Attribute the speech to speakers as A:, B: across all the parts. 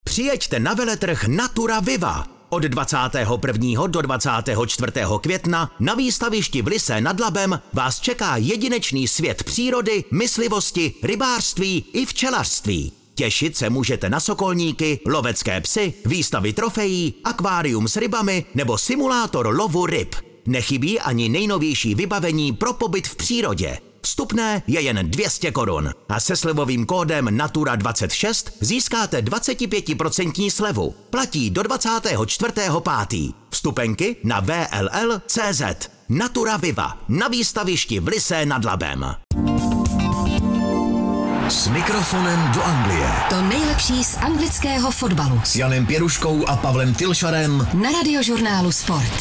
A: Přijeďte na veletrh Natura Viva. Od 21. do 24. května na výstavišti v Lysé nad Labem vás čeká jedinečný svět přírody, myslivosti, rybářství i včelařství. Těšit se můžete na sokolníky, lovecké psy, výstavy trofejí, akvárium s rybami nebo simulátor lovu ryb. Nechybí ani nejnovější vybavení pro pobyt v přírodě. Vstupné je jen 200 korun a se slevovým kódem Natura26 získáte 25% slevu. Platí do 24.5. Vstupenky na vll.cz. Natura Viva na výstavišti v Lysé nad Labem.
B: S mikrofonem do Anglie.
C: To nejlepší z anglického fotbalu.
B: S Janem Pěruškou a Pavlem Tylšarem.
C: Na Radiožurnálu Sport.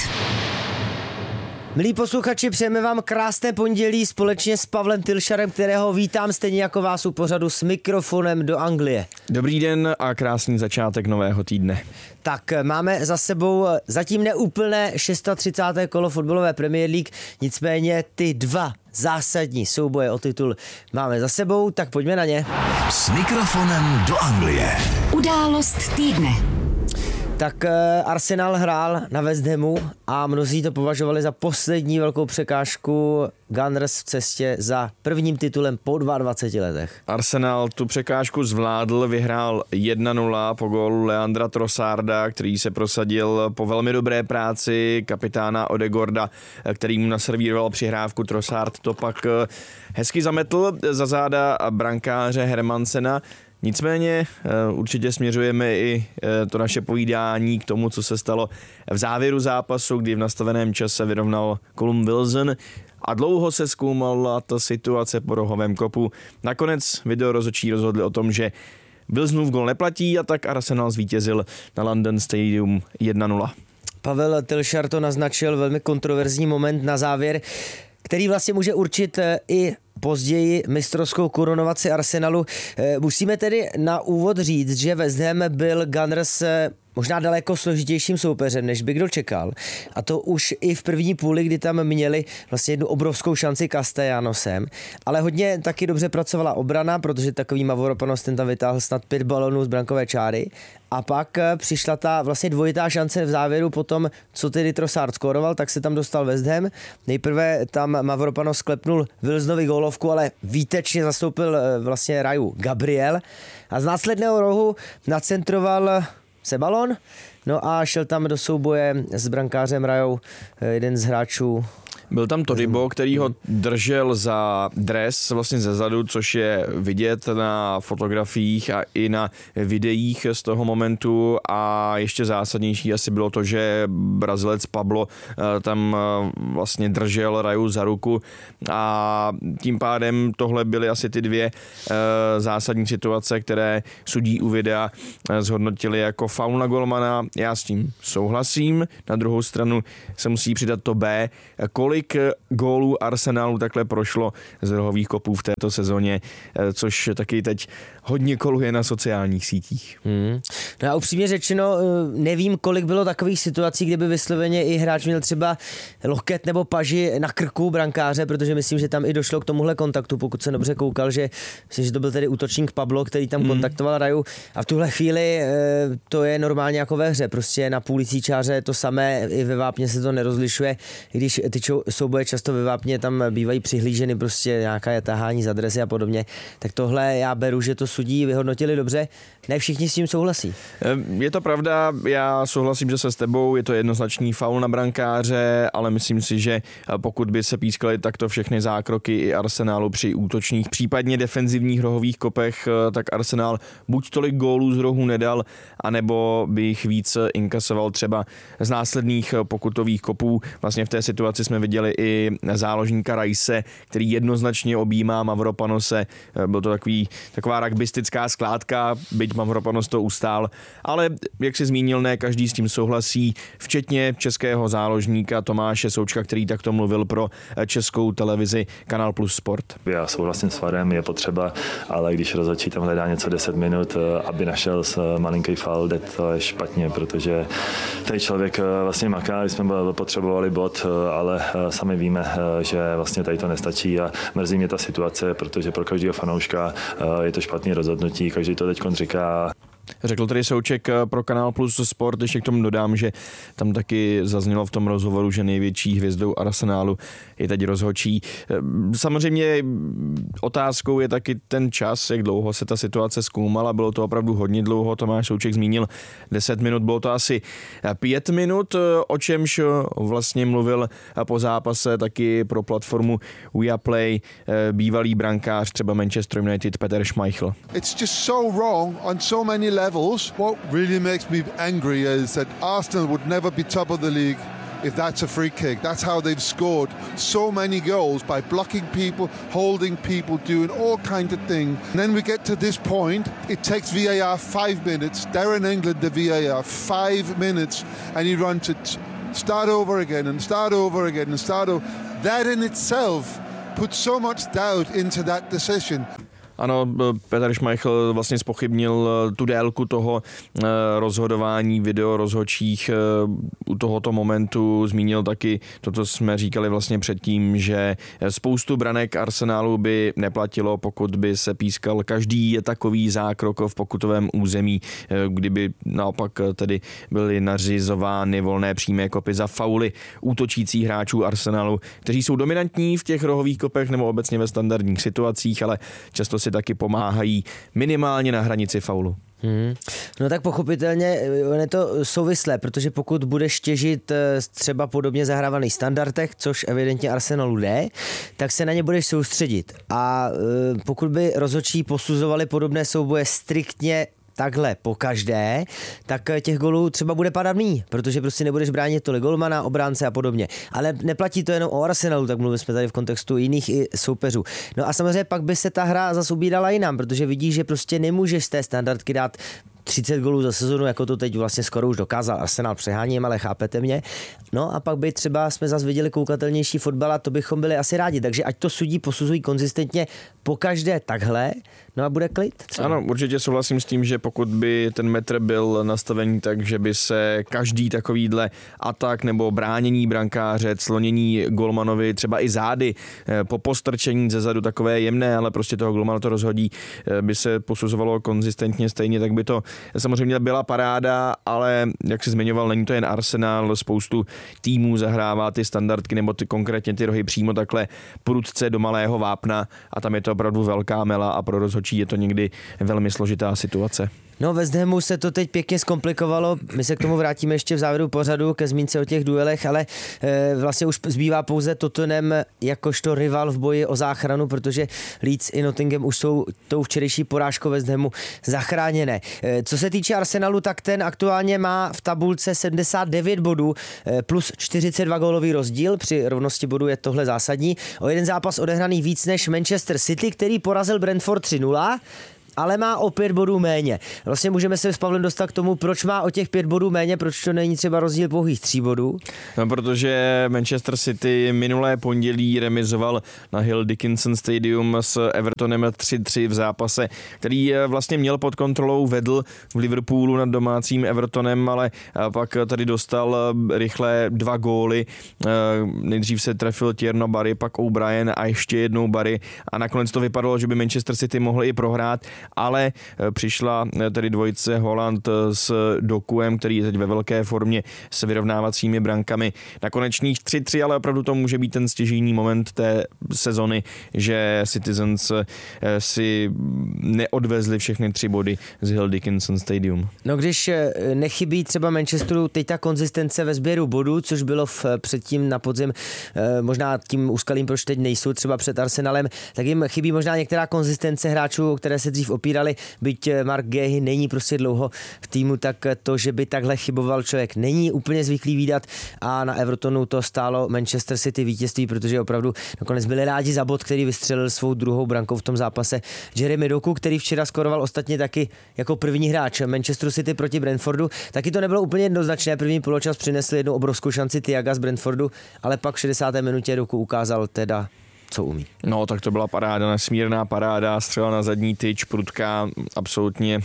D: Milí posluchači, přejeme vám krásné pondělí společně s Pavlem Tylšarem, kterého vítám stejně jako vás u pořadu S mikrofonem do Anglie.
E: Dobrý den a krásný začátek nového týdne.
D: Tak máme za sebou zatím neúplné 36. kolo fotbalové Premier League, nicméně ty dva zásadní souboje o titul máme za sebou, tak pojďme na ně.
B: S mikrofonem do Anglie.
C: Událost týdne.
D: Tak Arsenal hrál na West Hamu a mnozí to považovali za poslední velkou překážku Gunners v cestě za prvním titulem po 22 letech.
E: Arsenal tu překážku zvládl, vyhrál 1-0 po gólu Leandra Trossarda, který se prosadil po velmi dobré práci kapitána Odegaarda, který mu naservíroval přihrávku. Trossard to pak hezky zametl za záda brankáře Hermansena. Nicméně určitě směřujeme i to naše povídání k tomu, co se stalo v závěru zápasu, kdy v nastaveném čase vyrovnal Callum Wilson a dlouho se zkoumala ta situace po rohovém kopu. Nakonec videorozhodčí rozhodli o tom, že Wilsonův gól neplatí a tak Arsenal zvítězil na London Stadium 1-0.
D: Pavel Tylšar to naznačil, velmi kontroverzní moment na závěr, který vlastně může určit i později mistrovskou korunovaci Arsenalu. Musíme tedy na úvod říct, že West Ham byl Gunners možná daleko složitějším soupeřem, než by kdo čekal. A to už i v první půli, kdy tam měli vlastně jednu obrovskou šanci Castellanosem. Ale hodně taky dobře pracovala obrana, protože takový Mavropanos ten tam vytáhl snad 5 balonů z brankové čáry. A pak přišla ta vlastně dvojitá šance v závěru potom, co tedy Trossard skóroval, tak se tam dostal West Ham. Nejprve tam Mavropanos sklepnul Wilsonovi gólovku, ale výtečně zastoupil vlastně Raju Gabriel. A z následného rohu nacentroval se balon, no a šel tam do souboje s brankářem Rajou jeden z hráčů.
E: Byl tam Todibo, který ho držel za dres vlastně ze zadu, což je vidět na fotografiích a i na videích z toho momentu, a ještě zásadnější asi bylo to, že Brazilec Pablo tam vlastně držel Raju za ruku a tím pádem tohle byly asi ty dvě zásadní situace, které sudí u videa zhodnotili jako faul na golmana. Já s tím souhlasím, na druhou stranu se musí přidat to B, kolik gólů Arsenalu takhle prošlo z rohových kopů v této sezóně, což taky teď hodně koluje na sociálních sítích.
D: No a upřímně řečeno, nevím, kolik bylo takových situací, kde by vysloveně i hráč měl třeba loket nebo paži na krku brankáře, protože myslím, že tam i došlo k tomuhle kontaktu, pokud se dobře koukal, že myslím, že to byl tedy útočník Pablo, který tam kontaktoval Raju, a v tuhle chvíli to je normálně jako ve hře, prostě na půlicí čáře to samé, i ve vápně se to nerozlišuje, i když ty souboje často ve vápně tam bývají přihlíženy, prostě nějaká tahání za dresy a podobně, tak tohle já beru, že to sudí vyhodnotili dobře. Ne všichni s tím souhlasí.
E: Je to pravda, já souhlasím, že se s tebou, je to jednoznačný faul na brankáře, ale myslím si, že pokud by se pískaly takto všechny zákroky i Arsenálu při útočných, případně defenzivních rohových kopech, tak Arsenál buď tolik gólů z rohu nedal, anebo by jich víc inkasoval třeba z následných pokutových kopů. Vlastně v té situaci jsme viděli i záložníka Rice, který jednoznačně objímá Mavropanose. Byl to taková rugbystická skládka, byť Mavropanos to ustál, ale jak si zmínil, ne každý s tím souhlasí, včetně českého záložníka Tomáše Součka, který takto mluvil pro českou televizi Kanál Plus Sport.
F: Já souhlasím s VARem, je potřeba, ale když rozhodčí tam hledá něco 10 minut, aby našel malinký faul, to je špatně, protože ten člověk vlastně maká, když jsme potřebovali bod, ale sami víme, že vlastně tady to nestačí a mrzí mě ta situace, protože pro každého fanouška je to špatný rozhodnutí, každý to teď říká.
E: Řekl tady Souček pro Kanál Plus Sport, ještě k tomu dodám, že tam taky zaznělo v tom rozhovoru, že největší hvězdou Arsenálu je teď rozhodčí. Samozřejmě otázkou je taky ten čas, jak dlouho se ta situace zkoumala, bylo to opravdu hodně dlouho, Tomáš Souček zmínil 10 minut, bylo to asi 5 minut, o čemž vlastně mluvil po zápase taky pro platformu Viaplay bývalý brankář třeba Manchester United Peter Schmeichel.
G: It's just so wrong on so many levels. What really makes me angry is that Arsenal would never be top of the league if that's a free kick. That's how they've scored so many goals, by blocking people, holding people, doing all kinds of things. And then we get to this point, it takes VAR 5 minutes. There in England, the VAR, 5 minutes, and he runs it start over again and start over again and start over. That in itself puts so much doubt into that decision.
E: Ano, Peter Schmeichel vlastně zpochybnil tu délku toho rozhodování video rozhodčích u tohoto momentu. Zmínil taky to, co jsme říkali vlastně předtím, že spoustu branek Arsenálu by neplatilo, pokud by se pískal každý takový zákrok v pokutovém území, kdyby naopak tedy byly nařizovány volné přímé kopy za fauly útočících hráčů Arsenálu, kteří jsou dominantní v těch rohových kopech nebo obecně ve standardních situacích, ale často si taky pomáhají minimálně na hranici faulu.
D: No tak pochopitelně je to souvislé, protože pokud budeš těžit třeba podobně zahrávaných standardech, což evidentně Arsenalu jde, tak se na ně budeš soustředit. A pokud by rozhodčí posuzovali podobné souboje striktně takhle po každé, tak těch golů třeba bude padat míň, protože prostě nebudeš bránit tolik golmana, obránce a podobně. Ale neplatí to jenom o Arsenalu, tak mluvili jsme tady v kontextu jiných i soupeřů. No a samozřejmě pak by se ta hra zase ubírala jinam, protože vidíš, že prostě nemůžeš z té standardky dát 30 golů za sezonu, jako to teď vlastně skoro už dokázal Arsenal, přeháním, ale chápete mě. No a pak by třeba jsme zase viděli koukatelnější fotbal a to bychom byli asi rádi. Takže ať to sudí posuzují konzistentně po každé takhle, no a bude klid. Třeba.
E: Ano, určitě souhlasím s tím, že pokud by ten metr byl nastavený tak, že by se každý takovýhle atak nebo bránění brankáře, clonění golmanovi, třeba i zády, po postrčení ze zadu takové jemné, ale prostě toho golmana to rozhodí, by se posuzovalo konzistentně stejně, tak by to samozřejmě byla paráda, ale jak jsi zmiňoval, není to jen Arsenal, spoustu týmů zahrává ty standardky nebo ty konkrétně ty rohy přímo takhle prudce do malého vápna a tam je to opravdu velká mela a pro rozhodčí je to někdy velmi složitá situace.
D: No, West Hamu se to teď pěkně zkomplikovalo, my se k tomu vrátíme ještě v závěru pořadu ke zmínce o těch duelech, ale vlastně už zbývá pouze Tottenham jakožto rival v boji o záchranu, protože Leeds i Nottingham už jsou tou včerejší porážkou West Hamu zachráněné. Co se týče Arsenalu, tak ten aktuálně má v tabulce 79 bodů plus 42 gólový rozdíl, při rovnosti bodů je tohle zásadní. O jeden zápas odehraný víc než Manchester City, který porazil Brentford 3-0, ale má o 5 bodů méně. Vlastně můžeme se s Pavlem dostat k tomu, proč má o těch 5 bodů méně, proč to není třeba rozdíl pouhých 3 bodů?
E: No, protože Manchester City minulé pondělí remizoval na Hill Dickinson Stadium s Evertonem 3-3 v zápase, který vlastně měl pod kontrolou, vedl v Liverpoolu nad domácím Evertonem, ale pak tady dostal rychle 2 góly. Nejdřív se trefil Tierno Barry, pak O'Brien a ještě jednou Barry a nakonec to vypadalo, že by Manchester City mohli i prohrát, ale přišla tedy dvojice Haaland s Dokuem, který je teď ve velké formě s vyrovnávacími brankami na konečných 3-3, ale opravdu to může být ten stěžejní moment té sezony, že Citizens si neodvezli všechny 3 body z Hill Dickinson Stadium.
D: No když nechybí třeba Manchesteru teď ta konzistence ve sběru bodů, což bylo předtím na podzim možná tím úskalím, proč teď nejsou třeba před Arsenalem, tak jim chybí možná některá konzistence hráčů, které se dřív opírali, byť Mark Guéhi není prostě dlouho v týmu, tak to, že by takhle chyboval člověk, není úplně zvyklý vídat a na Evertonu to stálo Manchester City vítězství, protože opravdu nakonec byli rádi za bod, který vystřelil svou druhou brankou v tom zápase Jeremy Doku, který včera skoroval ostatně taky jako první hráč Manchester City proti Brentfordu. Taky to nebylo úplně jednoznačné, první poločas přinesl jednu obrovskou šanci Thiaga z Brentfordu, ale pak v 60. minutě Doku ukázal teda co umí.
E: No, tak to byla paráda, nesmírná paráda, střela na zadní tyč, prudká, absolutně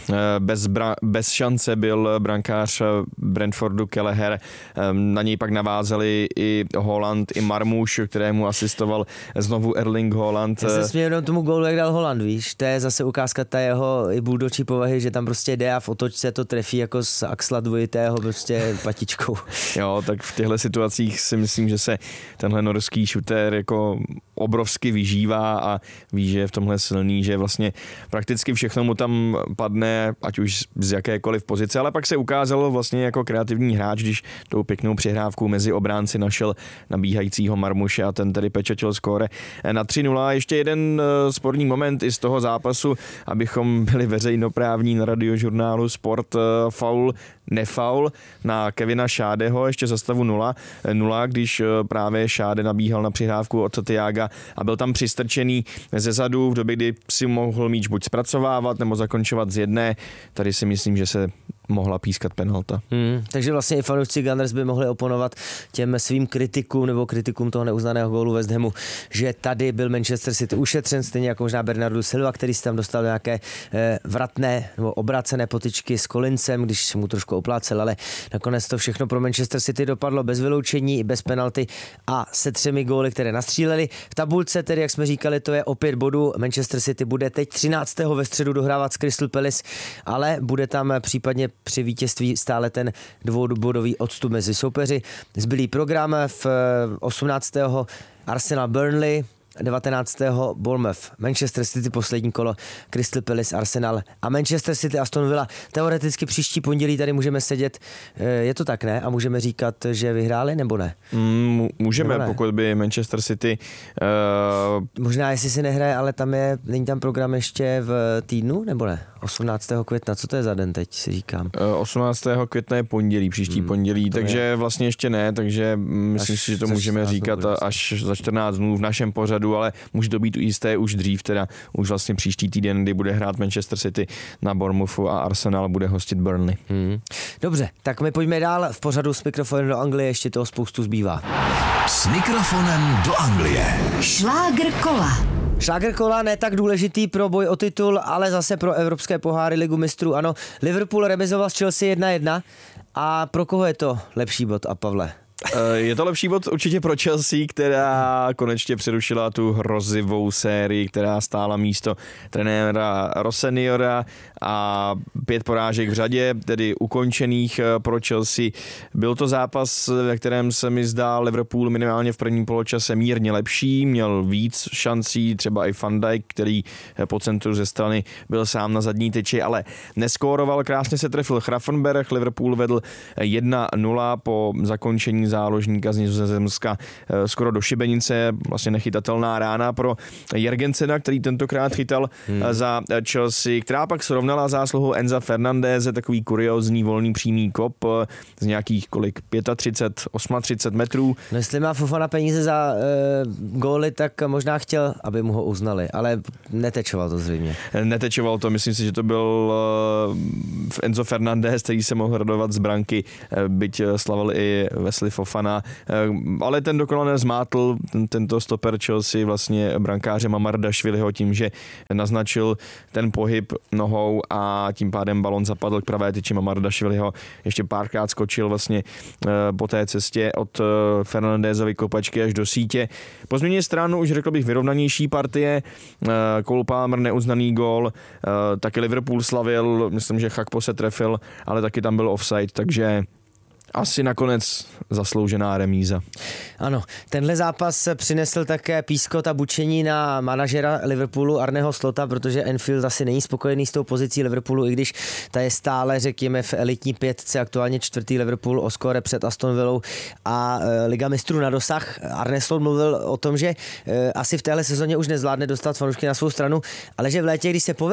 E: bez šance byl brankář Brentfordu Kelleher. Na něj pak navázali i Haaland, i Marmouš, kterému asistoval znovu Erling Haaland.
D: Já se směju tomu gólu, jak dal Haaland, víš, to je zase ukázka ta jeho i buldočí povahy, že tam prostě jde a v otočce to trefí jako z axla dvojitého prostě patičkou.
E: Jo, tak v těchto situacích si myslím, že se tenhle norský šutér jako obrovsky vyžívá a ví, že je v tomhle silný, že vlastně prakticky všechno mu tam padne, ať už z jakékoliv pozice, ale pak se ukázalo vlastně jako kreativní hráč, když tou pěknou přihrávkou mezi obránci našel nabíhajícího Marmuše a ten tedy pečatil skóre na 3-0. Ještě jeden sporný moment i z toho zápasu, abychom byli veřejnoprávní na Radiožurnálu Sport, faul, nefaul na Kevina Schadeho ještě za stavu 0-0, když právě Schade nabíhal na přihrávku od Thiaga a byl tam přistrčený ze zadu v době, kdy si mohl míč buď zpracovávat nebo zakončovat z jedné. Tady si myslím, že se mohla pískat penalta.
D: Takže vlastně i fanoušci Gunners by mohli oponovat těm svým kritikům nebo kritikům toho neuznaného gólu West Hamu, že tady byl Manchester City ušetřen, stejně jako možná Bernardo Silva, který si tam dostal nějaké vratné nebo obrácené potyčky s Collinsem, když se mu trošku oplácel, ale nakonec to všechno pro Manchester City dopadlo bez vyloučení, bez penalty a se 3 góly, které nastříleli. V tabulce tedy, jak jsme říkali, to je o 5 bodů. Manchester City bude teď 13. ve středu dohrávat s Crystal Palace, ale bude tam případně při vítězství stále ten 2bodový odstup mezi soupeři. Zbylý program v 18. Arsenal Burnley, 19. Bournemouth, Manchester City poslední kolo, Crystal Palace, Arsenal a Manchester City, Aston Villa. Teoreticky příští pondělí tady můžeme sedět, je to tak, ne? A můžeme říkat, že vyhráli, nebo ne?
E: Můžeme,
D: nebo ne?
E: Pokud by Manchester City...
D: Možná, jestli si nehraje, ale není tam program ještě v týdnu, nebo ne? 18. května, co to je za den teď, si říkám?
E: 18. května je pondělí, příští pondělí, takže vlastně ještě ne, takže myslím si, že to můžeme říkat až za 14 dnů v našem pořadu, ale může to být jisté už dřív, teda už vlastně příští týden, kdy bude hrát Manchester City na Bournemouthu a Arsenal bude hostit Burnley.
D: Dobře, tak my pojďme dál v pořadu S mikrofonem do Anglie, ještě toho spoustu zbývá.
B: S mikrofonem do Anglie.
C: Šlágr kola.
D: Šlágr kola ne tak důležitý pro boj o titul, ale zase pro evropské poháry, Ligu mistrů. Ano, Liverpool remizoval s Chelsea 1-1 a pro koho je to lepší bod, a Pavle?
E: Je to lepší bod určitě pro Chelsea, která konečně přerušila tu hrozivou sérii, která stála místo trenéra Rosseniora a 5 porážek v řadě, tedy ukončených pro Chelsea. Byl to zápas, ve kterém se mi zdál Liverpool minimálně v prvním poločase mírně lepší, měl víc šancí, třeba i Van Dijk, který po centru ze strany byl sám na zadní tyči, ale neskóroval, krásně se trefil Grafenberg, Liverpool vedl 1-0 po zakončení záložníka z Nizozemska skoro do šibenice, vlastně nechytatelná rána pro Jergensena, který tentokrát chytal za Chelsea, která pak srovnala zásluhou Enza Fernandéze, takový kuriózní volný přímý kop z nějakých 38 metrů.
D: No, jestli má Fofana peníze za góly, tak možná chtěl, aby mu ho uznali, ale netečoval to zřejmě.
E: Netečoval to, myslím si, že to byl Enzo Fernandez, který se mohl radovat z branky, byť slavil i Wesley Fofana, ale ten dokonale zmátl tento stoper Chelsea vlastně brankáře Mamardašviliho tím, že naznačil ten pohyb nohou a tím pádem balon zapadl k pravé tyči Mamardašviliho. Ještě párkrát skočil vlastně po té cestě od Fernandézovy kopačky až do sítě. Po změně stranu už řekl bych vyrovnanější partie, Cole Palmer neuznaný gól, taky Liverpool slavil, myslím, že Chakpo se trefil, ale taky tam byl offside, takže asi nakonec zasloužená remíza.
D: Ano, tenhle zápas přinesl také pískot a bučení na manažera Liverpoolu Arneho Slota, protože Anfield asi není spokojený s tou pozicí Liverpoolu, i když ta je stále, řekněme, v elitní 5, aktuálně 4. Liverpool o skóre před Aston Villou a Liga mistrů na dosah. Arne Slot mluvil o tom, že asi v téhle sezóně už nezvládne dostat fanoušky na svou stranu, ale že v létě, když se povede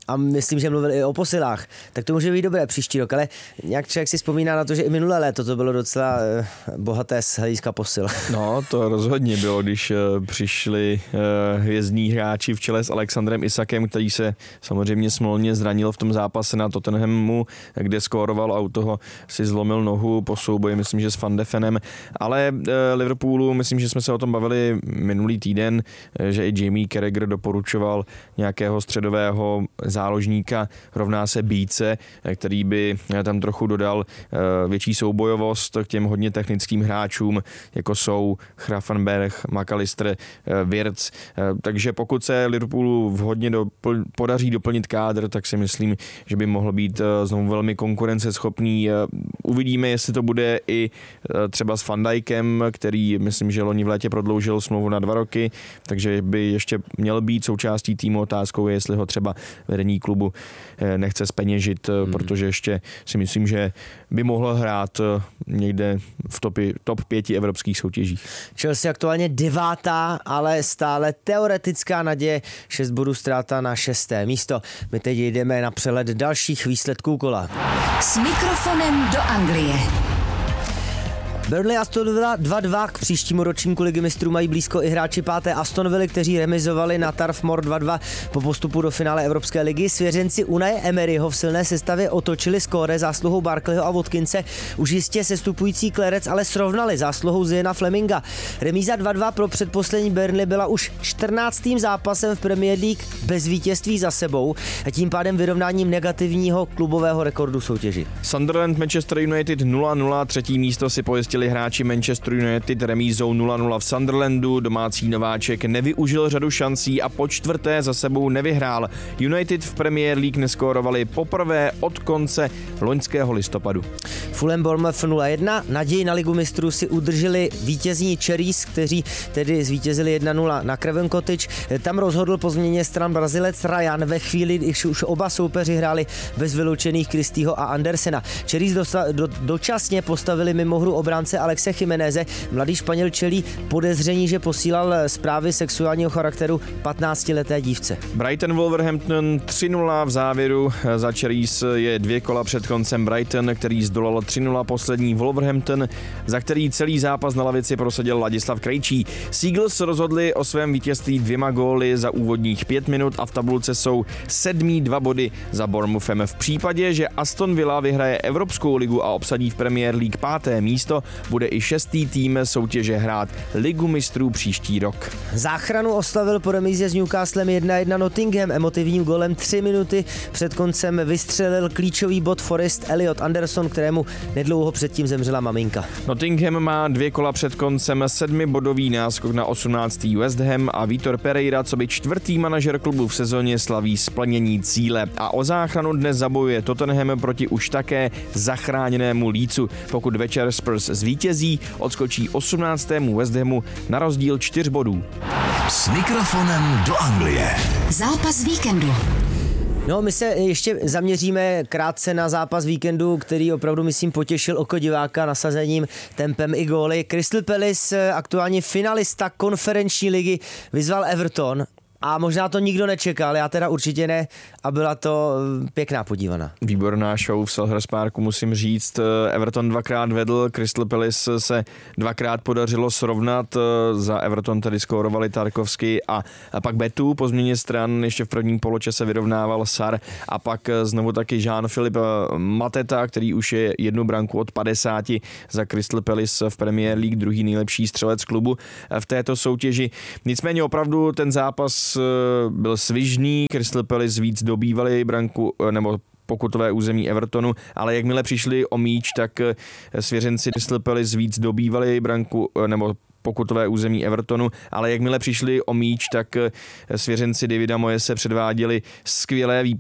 D: a myslím, že mluvil i o posilách, tak to může být dobré příští rok, ale nějak člověk si vzpomíná na to, že i minulé léto to bylo docela bohaté z hlediska posil.
E: No, to rozhodně bylo, když přišli hvězdní hráči v čele s Alexandrem Isakem, který se samozřejmě smolně zranil v tom zápase na Tottenhamu, kde skóroval a u toho si zlomil nohu po souboji, myslím, že s Van de Venem, ale Liverpoolu, myslím, že jsme se o tom bavili minulý týden, že i Jamie Carragher doporučoval nějakého středového záložníka, rovná se Bíce, který by tam trochu dodal větší soubojovost k těm hodně technickým hráčům, jako jsou Gravenberch, McAllister, Wirtz. Takže pokud se Liverpoolu vhodně podaří doplnit kádr, tak si myslím, že by mohl být znovu velmi konkurenceschopný. Uvidíme, jestli to bude i třeba s Van Dijkem, který myslím, že loni v létě prodloužil smlouvu na 2 roky, takže by ještě měl být součástí týmu. Otázkou je, jestli ho třeba vedení klubu nechce zpeněžit, protože ještě si myslím, že by mohl hrát někde v top 5 evropských soutěžích.
D: Chelsea aktuálně 9., ale stále teoretická naděje, 6 bodů ztráta na 6. místo. My teď jdeme na přehled dalších výsledků kola.
C: S mikrofonem do Anglie.
D: Burnley Aston Villa 2-2, k příštímu ročníku Ligy mistrů mají blízko i hráči 5. Aston Villa, kteří remizovali na Turf Moor 2-2 po postupu do finále Evropské ligy. Svěřenci Unaje Emeryho v silné sestavě otočili skóre zásluhou Barkleyho a Watkinse. Už jistě sestupující Klerec ale srovnali zásluhou Ziena Fleminga. Remíza 2-2 pro předposlední Burnley byla už 14. zápasem v Premier League bez vítězství za sebou a tím pádem vyrovnáním negativního klubového rekordu soutěži.
E: Sunderland Manchester United 0-0, 3. místo si pojistili hráči Manchester United remízou 0-0 v Sunderlandu. Domácí nováček nevyužil řadu šancí a po 4. za sebou nevyhrál. United v Premier League neskórovali poprvé od konce loňského listopadu.
D: Fulham Bournemouth 0-1, naději na Ligu mistrů si udrželi vítězní Cherries, kteří tedy zvítězili 1-0 na Craven Cottage. Tam rozhodl po změně stran Brazilec Ryan ve chvíli, když už oba soupeři hráli bez vyloučených Christyho a Andersena. Cherries dočasně postavili mimo hru obránce Alexe Jiméneze. Mladý Španěl čelí podezření, že posílal zprávy sexuálního charakteru 15leté dívce.
E: Brighton Wolverhampton 3-0 v závěru. Za Cherries je 2 kola před koncem Brighton, který zdolal 3-0 poslední Wolverhampton, za který celý zápas na lavici prosadil Ladislav Krejčí. Seagulls rozhodli o svém vítězství 2 góly za úvodních 5 minut a v tabulce jsou 7. 2 body za Bournemouthem. V případě, že Aston Villa vyhraje Evropskou ligu a obsadí v Premier League 5. místo, bude i 6. tým soutěže hrát Ligu mistrů příští rok.
D: Záchranu oslavil po remíze s Newcastlem 1-1 Nottingham. Emotivním golem 3 minuty před koncem vystřelil klíčový bod Forest Elliot Anderson, kterému nedlouho předtím zemřela maminka.
E: Nottingham má 2 kola před koncem 7bodový náskok na 18. West Ham a Vítor Pereira, coby 4. manažer klubu v sezóně, slaví splnění cíle. A o záchranu dnes zabojuje Tottenham proti už také zachráněnému Leedsu. Pokud večer Spurs zvítězí, odskočí 18. West Hamu na rozdíl 4 bodů.
B: S mikrofonem do Anglie.
C: Zápas víkendu.
D: No, my se ještě zaměříme krátce na zápas víkendu, který opravdu, myslím, potěšil oko diváka nasazením, tempem i góly. Crystal Palace, aktuálně finalista konferenční ligy, vyzval Everton. A možná to nikdo nečekal, já teda určitě ne, a byla to pěkná podívaná.
E: Výborná show v Selhurst Parku, musím říct. Everton 2krát vedl, Crystal Palace se 2krát podařilo srovnat, za Everton tedy skórovali Tarkovsky a pak Betu po změně stran, ještě v prvním poločase vyrovnával Sar a pak znovu taky Jean-Philippe Mateta, který už je 1 branku od 50 za Crystal Palace v Premier League, druhý nejlepší střelec klubu v této soutěži. Nicméně opravdu ten zápas byl svižný, Crystal Palace víc dobývali branku nebo pokutové území Evertonu, ale jakmile přišli o míč, tak svěřenci Crystal Palace víc dobývali branku nebo pokutové území Evertonu, ale jakmile přišli o míč, tak svěřenci Davida Moyese předváděli skvělé